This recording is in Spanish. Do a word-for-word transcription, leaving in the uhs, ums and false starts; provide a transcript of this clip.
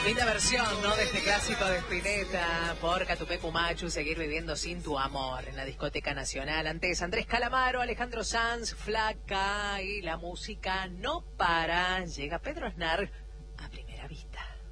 Linda versión, ¿no? De este clásico de Spinetta por Catupecu Machu, Seguir viviendo sin tu amor, en la Discoteca Nacional. Antes, Andrés Calamaro, Alejandro Sanz, Flaca, y la música no para. Llega Pedro Aznar a Primera Vista.